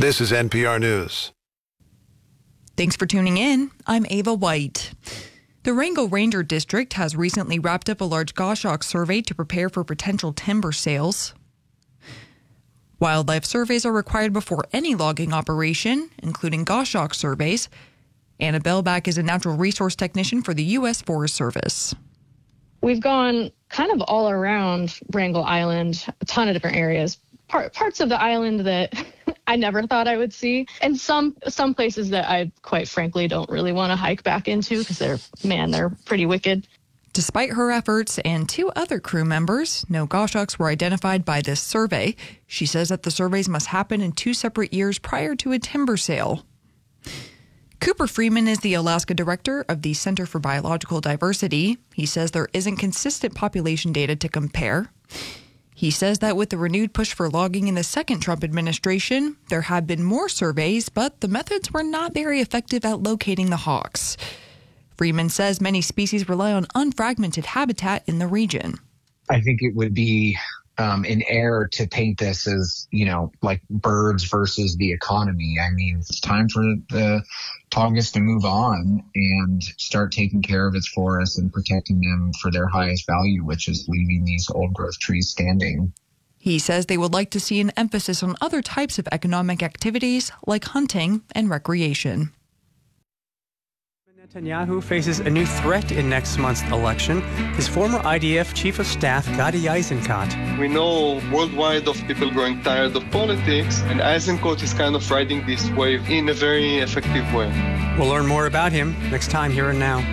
This is NPR News. Thanks for tuning in. I'm Ava White. The Wrangell Ranger District has recently wrapped up a large goshawk survey to prepare for potential timber sales. Wildlife surveys are required before any logging operation, including goshawk surveys. Anna Bellback is a natural resource technician for the U.S. Forest Service. We've gone kind of all around Wrangell Island, a ton of different areas, parts of the island that I never thought I would see, and some places that I quite frankly don't really want to hike back into because they're pretty wicked. Despite her efforts and 2 other crew members, no goshawks were identified by this survey. She says that the surveys must happen in 2 separate years prior to a timber sale. Cooper Freeman is the Alaska director of the Center for Biological Diversity. He says there isn't consistent population data to compare. He says that with the renewed push for logging in the second Trump administration, there have been more surveys, but the methods were not very effective at locating the hawks. Freeman says many species rely on unfragmented habitat in the region. I think it would be an error to paint this as, like birds versus the economy. I mean, it's time for the Tongass to move on and start taking care of its forests and protecting them for their highest value, which is leaving these old growth trees standing. He says they would like to see an emphasis on other types of economic activities like hunting and recreation. Netanyahu faces a new threat in next month's election. His former IDF chief of staff, Gadi Eisenkot. We know worldwide of people growing tired of politics, and Eisenkot is kind of riding this wave in a very effective way. We'll learn more about him next time Here and Now.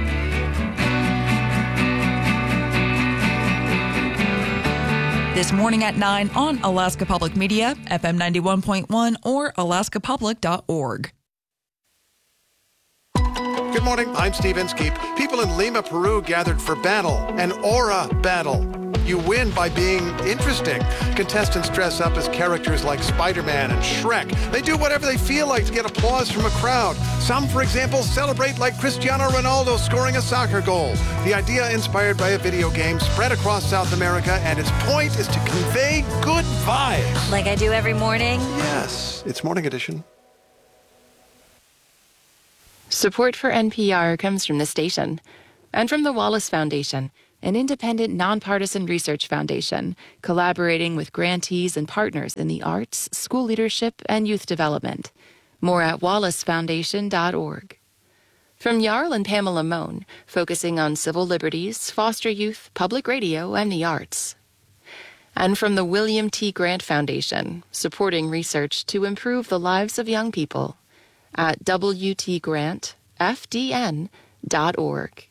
This morning at 9 on Alaska Public Media, FM 91.1 or alaskapublic.org. Good morning, I'm Steve Inskeep. People in Lima, Peru gathered for battle, an aura battle. You win by being interesting. Contestants dress up as characters like Spider-Man and Shrek. They do whatever they feel like to get applause from a crowd. Some, for example, celebrate like Cristiano Ronaldo scoring a soccer goal. The idea, inspired by a video game, spread across South America, and its point is to convey good vibes. Like I do every morning? Yes, it's Morning Edition. Support for NPR comes from the station and from the Wallace Foundation, an independent, nonpartisan research foundation collaborating with grantees and partners in the arts, school leadership, and youth development. More at wallacefoundation.org. From Jarl and Pamela Mohn, focusing on civil liberties, foster youth, public radio, and the arts. And from the William T. Grant Foundation, supporting research to improve the lives of young people. At WTGrantFDN.org.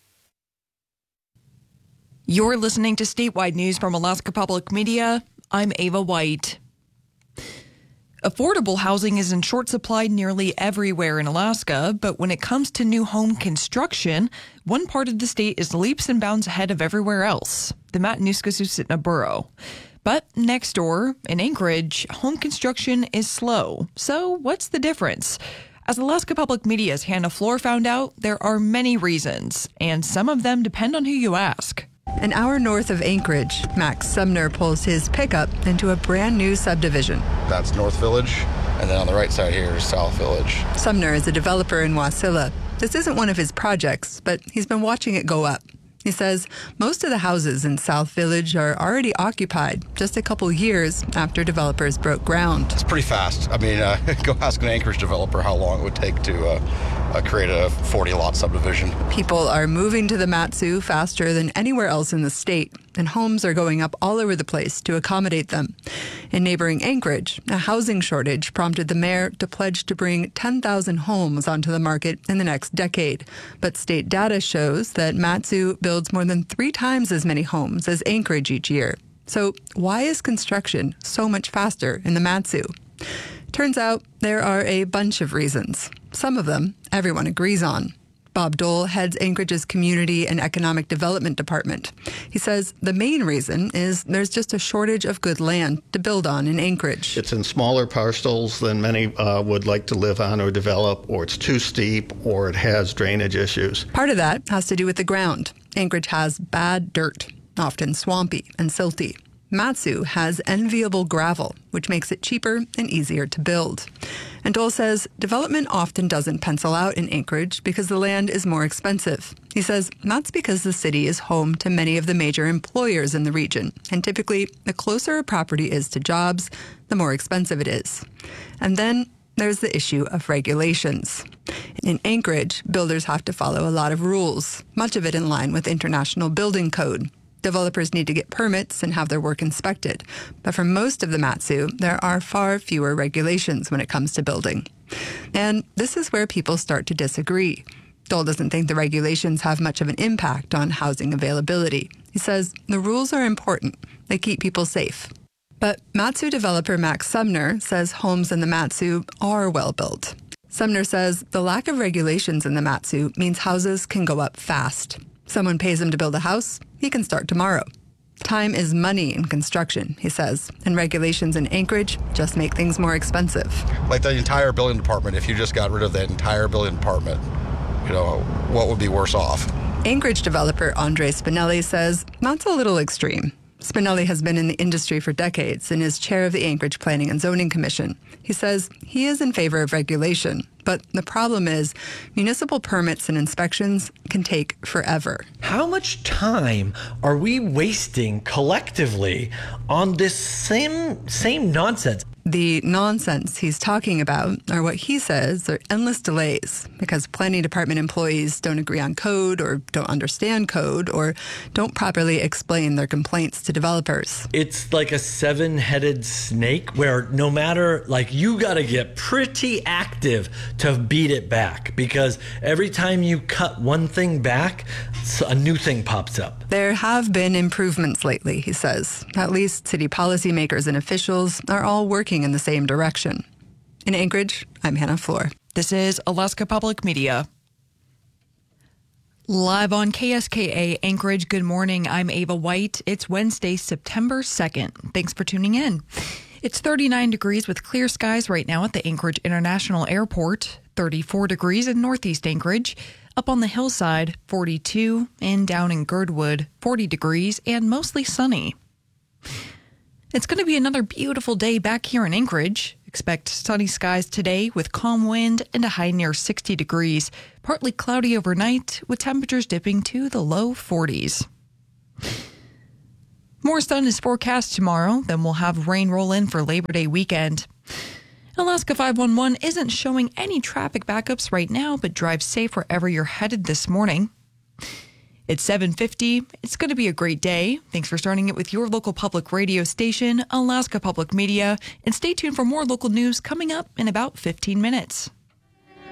You're listening to Statewide News from Alaska Public Media. I'm Ava White. Affordable housing is in short supply nearly everywhere in Alaska, but when it comes to new home construction, one part of the state is leaps and bounds ahead of everywhere else, the Matanuska-Susitna borough. But next door, in Anchorage, home construction is slow. So what's the difference? As Alaska Public Media's Hannah Floor found out, there are many reasons, and some of them depend on who you ask. An hour north of Anchorage, Max Sumner pulls his pickup into a brand new subdivision. That's North Village, and then on the right side here is South Village. Sumner is a developer in Wasilla. This isn't one of his projects, but he's been watching it go up. He says most of the houses in South Village are already occupied just a couple years after developers broke ground. It's pretty fast. I mean, go ask an Anchorage developer how long it would take to create a 40-lot subdivision. People are moving to the Mat-Su faster than anywhere else in the state, and homes are going up all over the place to accommodate them. In neighboring Anchorage, a housing shortage prompted the mayor to pledge to bring 10,000 homes onto the market in the next decade. But state data shows that Mat-Su builds more than 3 times as many homes as Anchorage each year. So why is construction so much faster in the Mat-Su? Turns out there are a bunch of reasons. Some of them everyone agrees on. Bob Dole heads Anchorage's Community and Economic Development Department. He says the main reason is there's just a shortage of good land to build on in Anchorage. It's in smaller parcels than many would like to live on or develop, or it's too steep, or it has drainage issues. Part of that has to do with the ground. Anchorage has bad dirt, often swampy and silty. Mat-Su has enviable gravel, which makes it cheaper and easier to build. And Dole says development often doesn't pencil out in Anchorage because the land is more expensive. He says that's because the city is home to many of the major employers in the region, and typically the closer a property is to jobs, the more expensive it is. And then there's the issue of regulations. In Anchorage, builders have to follow a lot of rules, much of it in line with International Building Code. Developers need to get permits and have their work inspected. But for most of the Mat-Su, there are far fewer regulations when it comes to building. And this is where people start to disagree. Dole doesn't think the regulations have much of an impact on housing availability. He says the rules are important. They keep people safe. But Mat-Su developer Max Sumner says homes in the Mat-Su are well built. Sumner says the lack of regulations in the Mat-Su means houses can go up fast. Someone pays him to build a house, he can start tomorrow. Time is money in construction, he says, and regulations in Anchorage just make things more expensive. Like the entire building department, if you just got rid of that entire building department, what would be worse off? Anchorage developer Andre Spinelli says that's a little extreme. Spinelli has been in the industry for decades and is chair of the Anchorage Planning and Zoning Commission. He says he is in favor of regulation, but the problem is municipal permits and inspections can take forever. How much time are we wasting collectively on this same nonsense? The nonsense he's talking about are what he says are endless delays because planning department employees don't agree on code or don't understand code or don't properly explain their complaints to developers. It's like a seven-headed snake where no matter, you got to get pretty active to beat it back because every time you cut one thing back, a new thing pops up. There have been improvements lately, he says. At least city policymakers and officials are all working in the same direction. In Anchorage, I'm Hannah Floor. This is Alaska Public Media. Live on KSKA Anchorage, good morning. I'm Ava White. It's Wednesday, September 2nd. Thanks for tuning in. It's 39 degrees with clear skies right now at the Anchorage International Airport, 34 degrees in northeast Anchorage. Up on the hillside, 42, and down in Girdwood, 40 degrees and mostly sunny. It's going to be another beautiful day back here in Anchorage. Expect sunny skies today with calm wind and a high near 60 degrees. Partly cloudy overnight with temperatures dipping to the low 40s. More sun is forecast tomorrow. Then we'll have rain roll in for Labor Day weekend. Alaska 511 isn't showing any traffic backups right now, but drive safe wherever you're headed this morning. It's 7:50. It's going to be a great day. Thanks for starting it with your local public radio station, Alaska Public Media, and stay tuned for more local news coming up in about 15 minutes.